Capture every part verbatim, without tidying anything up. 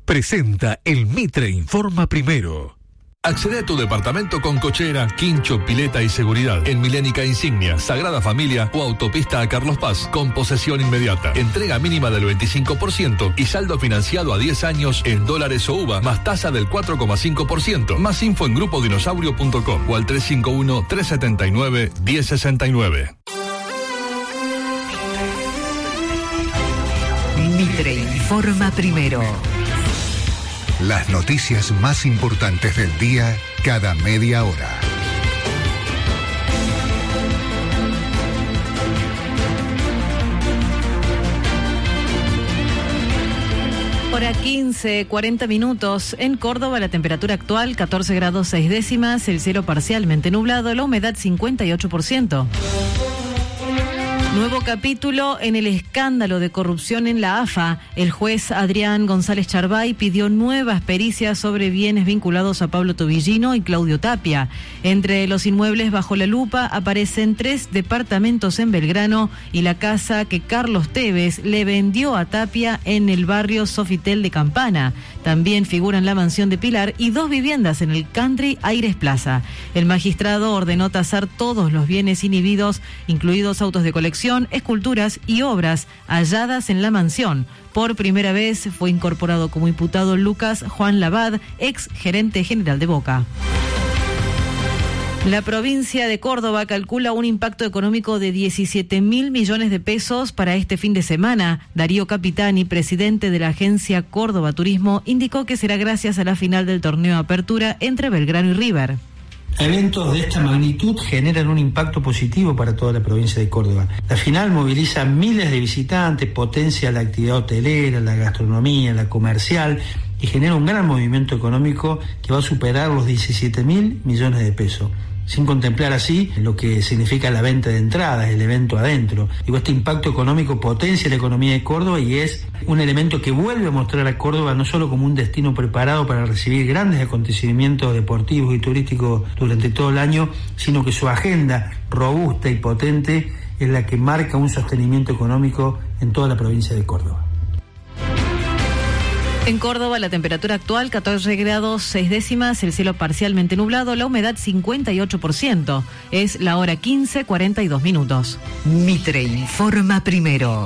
presenta el Mitre Informa Primero. Accede a tu departamento con cochera, quincho, pileta y seguridad en Milénica Insignia, Sagrada Familia o Autopista a Carlos Paz, con posesión inmediata. Entrega mínima del veinticinco por ciento y saldo financiado a diez años en dólares o U V A, más tasa del cuatro coma cinco por ciento. Más info en grupo dinosaurio punto com o al tres cinco uno, tres siete nueve, uno cero seis nueve. Mitre Informa Primero. Las noticias más importantes del día cada media hora. Hora quince, cuarenta minutos. En Córdoba la temperatura actual catorce grados seis décimas, el cielo parcialmente nublado, la humedad cincuenta y ocho por ciento. Nuevo capítulo en el escándalo de corrupción en la A F A. El juez Adrián González Charbay pidió nuevas pericias sobre bienes vinculados a Pablo Tobillino y Claudio Tapia. Entre los inmuebles bajo la lupa aparecen tres departamentos en Belgrano y la casa que Carlos Tevez le vendió a Tapia en el barrio Sofitel de Campana. También figuran la mansión de Pilar y dos viviendas en el Country Aires Plaza. El magistrado ordenó tasar todos los bienes inhibidos, incluidos autos de colección, esculturas y obras halladas en la mansión. Por primera vez fue incorporado como imputado Lucas Juan Labad, ex gerente general de Boca. La provincia de Córdoba calcula un impacto económico de diecisiete mil millones de pesos para este fin de semana. Darío Capitani, presidente de la agencia Córdoba Turismo, indicó que será gracias a la final del torneo Apertura entre Belgrano y River. Eventos de esta magnitud generan un impacto positivo para toda la provincia de Córdoba. La final moviliza miles de visitantes, potencia la actividad hotelera, la gastronomía, la comercial y genera un gran movimiento económico que va a superar los diecisiete mil millones de pesos. Sin contemplar así lo que significa la venta de entradas, el evento adentro. Digo, este impacto económico potencia la economía de Córdoba y es un elemento que vuelve a mostrar a Córdoba no solo como un destino preparado para recibir grandes acontecimientos deportivos y turísticos durante todo el año, sino que su agenda robusta y potente es la que marca un sostenimiento económico en toda la provincia de Córdoba. En Córdoba la temperatura actual catorce grados seis décimas, el cielo parcialmente nublado, la humedad cincuenta y ocho por ciento. Es la hora quince, cuarenta y dos minutos. Mitre Informa Primero.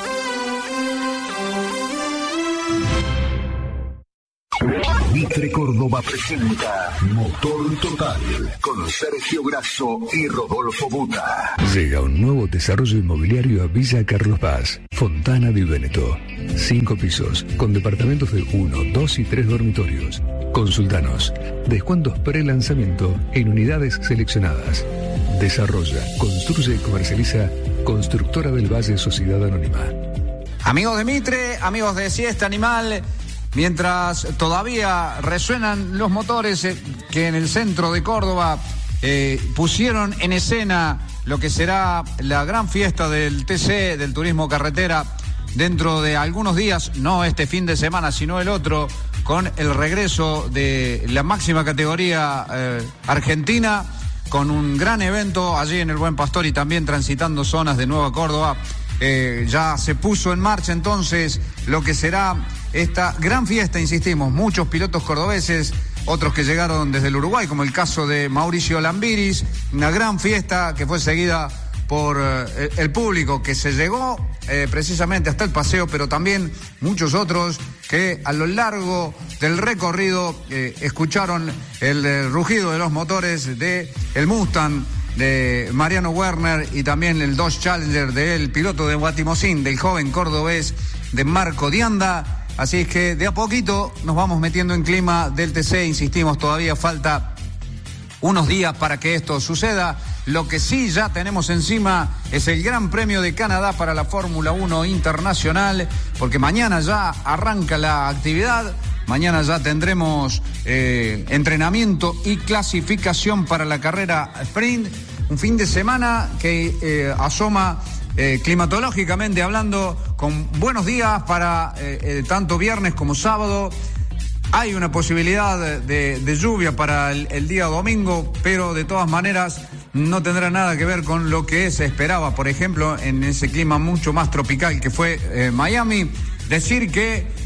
Mitre Córdoba presenta Motor Total con Sergio Grasso y Rodolfo Buta. Llega un nuevo desarrollo inmobiliario a Villa Carlos Paz, Fontana di Veneto. Cinco pisos, con departamentos de uno, dos y tres dormitorios. Consultanos. Descuentos pre-lanzamiento en unidades seleccionadas. Desarrolla, construye y comercializa Constructora del Valle Sociedad Anónima. Amigos de Mitre, amigos de Siesta Animal, mientras todavía resuenan los motores eh, que en el centro de Córdoba eh, pusieron en escena lo que será la gran fiesta del T C, del turismo carretera, dentro de algunos días, no este fin de semana, sino el otro, con el regreso de la máxima categoría eh, argentina, con un gran evento allí en el Buen Pastor y también transitando zonas de Nueva Córdoba. Eh, ya se puso en marcha entonces lo que será esta gran fiesta, insistimos, muchos pilotos cordobeses, otros que llegaron desde el Uruguay, como el caso de Mauricio Lambiris, una gran fiesta que fue seguida por eh, el público que se llegó eh, precisamente hasta el paseo, pero también muchos otros que a lo largo del recorrido eh, escucharon el, el rugido de los motores de el Mustang de Mariano Werner y también el Dodge Challenger del piloto de Guatimozín, del joven cordobés de Marco Dianda. Así es que de a poquito nos vamos metiendo en clima del T C, insistimos, todavía falta unos días para que esto suceda. Lo que sí ya tenemos encima es el Gran Premio de Canadá para la Fórmula uno Internacional, porque mañana ya arranca la actividad, mañana ya tendremos eh, entrenamiento y clasificación para la carrera sprint, un fin de semana que eh, asoma eh, climatológicamente hablando con buenos días para eh, eh, tanto viernes como sábado. Hay una posibilidad de, de lluvia para el, el día domingo, pero de todas maneras no tendrá nada que ver con lo que se esperaba, por ejemplo, en ese clima mucho más tropical que fue eh, Miami. Decir que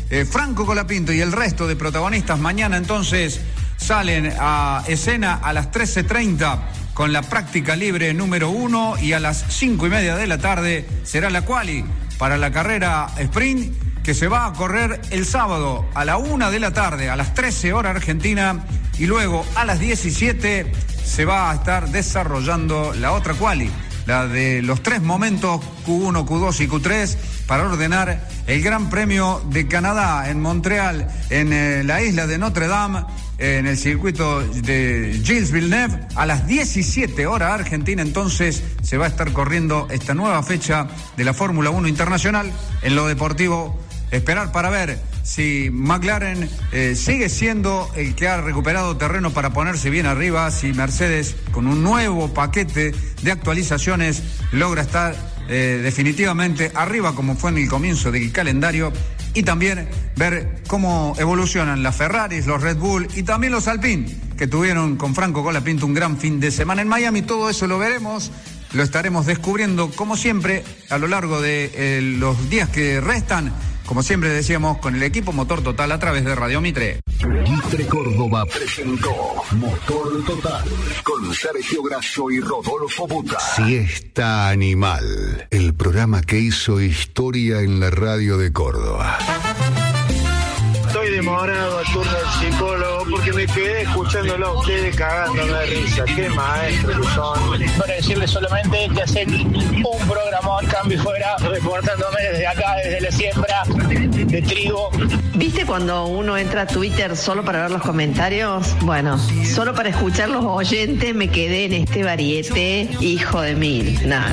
eh, Franco Colapinto y el resto de protagonistas mañana entonces salen a escena a las trece treinta con la práctica libre número uno y a las cinco y media de la tarde será la quali para la carrera sprint que se va a correr el sábado a la una de la tarde, a las trece hora argentina, y luego a las diecisiete se va a estar desarrollando la otra quali, la de los tres momentos Q uno, Q dos y Q tres para ordenar el Gran Premio de Canadá en Montreal, en eh, la isla de Notre Dame, en el circuito de Gilles Villeneuve. A las diecisiete hora argentina entonces se va a estar corriendo esta nueva fecha de la Fórmula uno Internacional. En lo deportivo, esperar para ver si McLaren eh, sigue siendo el que ha recuperado terreno para ponerse bien arriba, si Mercedes con un nuevo paquete de actualizaciones logra estar eh, definitivamente arriba como fue en el comienzo del calendario, y también ver cómo evolucionan las Ferraris, los Red Bull y también los Alpine, que tuvieron con Franco Colapinto un gran fin de semana en Miami. Todo eso lo veremos, lo estaremos descubriendo como siempre a lo largo de eh, los días que restan, como siempre decíamos, con el equipo Motor Total a través de Radio Mitre. Mitre Córdoba presentó Motor Total con Sergio Grasso y Rodolfo Buta. Siesta Animal, el programa que hizo historia en la radio de Córdoba. Estoy demorado al turno del psicólogo porque me quedé escuchándolo a ustedes cagándome de risa. Qué maestros que son. Para decirles solamente que hacen un programón cambio y fuera, reportándome desde acá, desde la siembra de trigo. ¿Viste cuando uno entra a Twitter solo para ver los comentarios? Bueno, solo para escuchar los oyentes me quedé en este variete, hijo de mil. Nada.